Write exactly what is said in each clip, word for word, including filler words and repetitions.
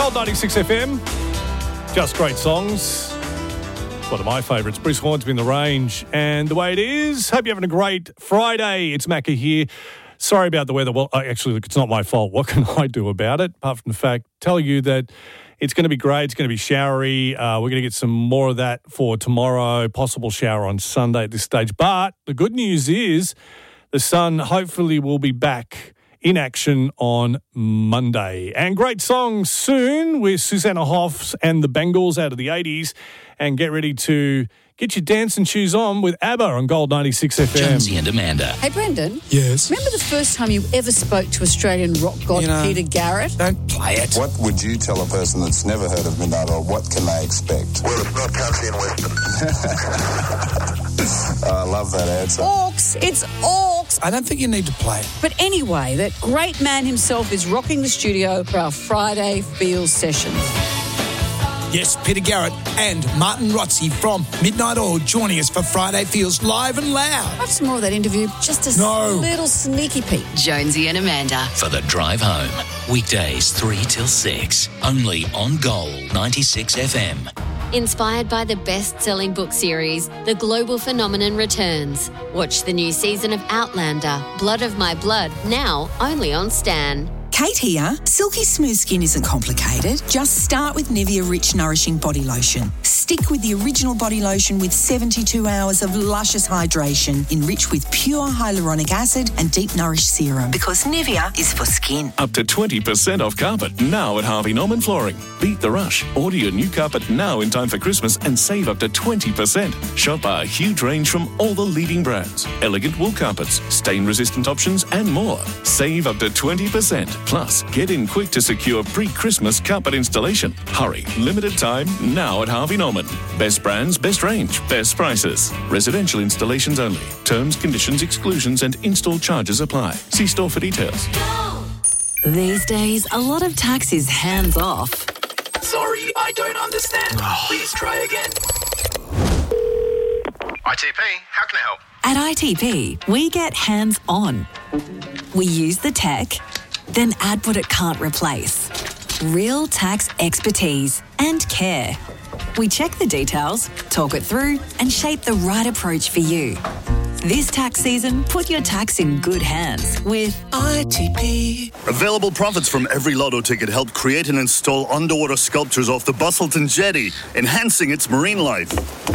Gold ninety-six F M. Just great songs. One of my favourites, Bruce Hornsby in the Range. And the way it is, hope you're having a great Friday. It's Macca here. Sorry about the weather. Well, actually, look, it's not my fault. What can I do about it? Apart from the fact, tell you that it's going to be great. It's going to be showery. Uh, we're going to get some more of that for tomorrow. Possible shower on Sunday at this stage. But the good news is the sun hopefully will be back in action on Monday. And great songs soon with Susanna Hoffs and the Bengals out of the eighties. And get ready to get your dancing shoes on with ABBA on Gold ninety-six F M. Jonesy and Amanda. Hey, Brendan. Yes? Remember the first time you ever spoke to Australian rock god You know, Peter Garrett? Don't play it. What would you tell a person that's never heard of Midnight Oil? What can they expect? Well, it's not country and western. I love that answer. Orcs. It's Orcs. I don't think you need to play it. But anyway, that great man himself is rocking the studio for our Friday Feels sessions. Yes, Peter Garrett and Martin Rotzi from Midnight Oil joining us for Friday Feels live and loud. Watch some more of that interview. Just a No. little sneaky peek. Jonesy and Amanda. For the drive home. Weekdays three till six. Only on Gold ninety-six F M. Inspired by the best-selling book series, The Global Phenomenon returns. Watch the new season of Outlander, Blood of My Blood, now only on Stan. Kate here. Silky smooth skin isn't complicated. Just start with Nivea Rich Nourishing Body Lotion. Stick with the original body lotion with seventy-two hours of luscious hydration, enriched with pure hyaluronic acid and deep nourished serum. Because Nivea is for skin. Up to twenty percent off carpet now at Harvey Norman Flooring. Beat the rush. Order your new carpet now in time for Christmas and save up to twenty percent. Shop our huge range from all the leading brands. Elegant wool carpets, stain-resistant options and more. Save up to twenty percent. Plus, get in quick to secure pre-Christmas carpet installation. Hurry. Limited time now at Harvey Norman. Best brands, best range, best prices. Residential installations only. Terms, conditions, exclusions and install charges apply. See store for details. These days, a lot of tax is hands off. Sorry, I don't understand. Please try again. I T P, how can I help? At I T P, we get hands on. We use the tech, then add what it can't replace. Real tax expertise and care. We check the details, talk it through, and shape the right approach for you. This tax season, put your tax in good hands with I T P. Available profits from every lotto ticket help create and install underwater sculptures off the Bustleton Jetty, enhancing its marine life.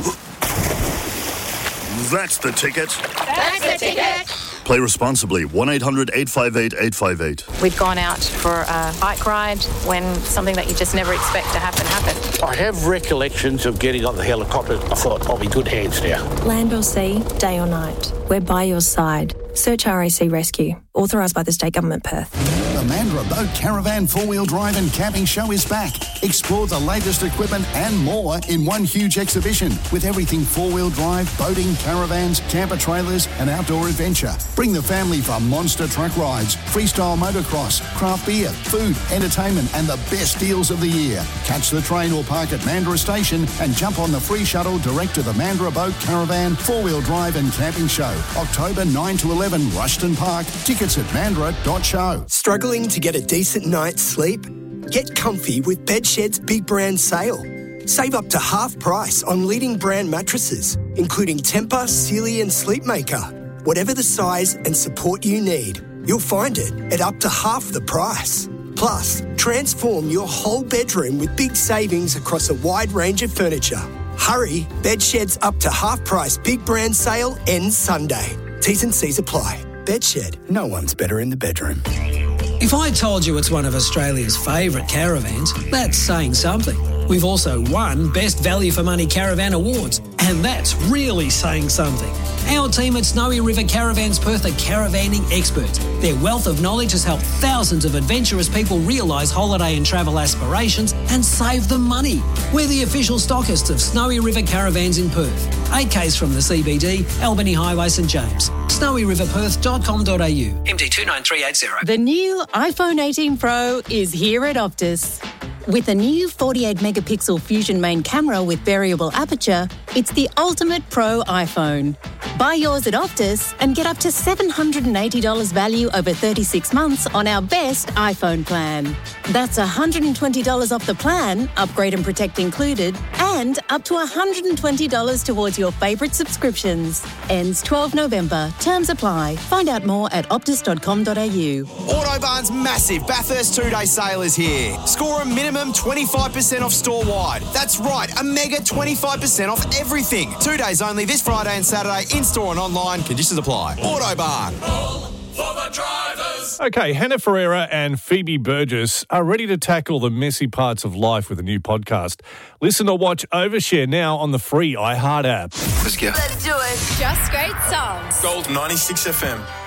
That's the ticket. That's the ticket. Play responsibly. one eight hundred eight five eight eight five eight. We'd gone out for a bike ride when something that you just never expect to happen happened. I have recollections of getting on the helicopter. I thought, I'll be good hands now. Land or sea, day or night, we're by your side. Search R A C Rescue. Authorised by the State Government, Perth. The Mandurah Boat Caravan four-wheel drive and camping show is back. Explore the latest equipment and more in one huge exhibition with everything four-wheel drive, boating, caravans, camper trailers and outdoor adventure. Bring the family for monster truck rides, freestyle motocross, craft beer, food, entertainment and the best deals of the year. Catch the train or park at Mandurah Station and jump on the free shuttle direct to the Mandurah Boat Caravan four-wheel drive and camping show. October ninth to eleventh, Rushton Park. Tickets at mandurah dot show. Struggling to get a decent night's sleep? Get comfy with Bedshed's Big Brand Sale. Save up to half price on leading brand mattresses, including Tempur, Sealy and Sleepmaker. Whatever the size and support you need, you'll find it at up to half the price. Plus, transform your whole bedroom with big savings across a wide range of furniture. Hurry, Bedshed's up to half price Big Brand Sale ends Sunday. T's and C's apply. Bedshed, no one's better in the bedroom. If I told you it's one of Australia's favourite caravans, that's saying something. We've also won Best Value for Money Caravan Awards, and that's really saying something. Our team at Snowy River Caravans Perth are caravanning experts. Their wealth of knowledge has helped thousands of adventurous people realise holiday and travel aspirations and save them money. We're the official stockists of Snowy River Caravans in Perth. eight k's from the C B D, Albany Highway, St James. snowy river perth dot com dot a u. M D two nine three eight zero. The new iPhone eighteen Pro is here at Optus. With a new forty-eight megapixel Fusion main camera with variable aperture, It's the ultimate pro iPhone. Buy yours at Optus and get up to seven hundred eighty dollars value over thirty-six months on our best iPhone plan. That's one hundred twenty dollars off the plan, upgrade and protect included, and up to one hundred twenty dollars towards your favourite subscriptions. Ends twelfth of November. Terms apply. Find out more at optus dot com dot a u. Autobarn's massive Bathurst two-day sale is here. Score a minimum twenty-five percent off store-wide. That's right, a mega twenty-five percent off everything. Two days only this Friday and Saturday, in-store and online. Conditions apply. Autobarn. For the drivers. Okay, Hannah Ferreira and Phoebe Burgess are ready to tackle the messy parts of life with a new podcast. Listen or watch Overshare now on the free iHeart app. Let's go. Let's do it. Just great songs. Gold ninety-six F M.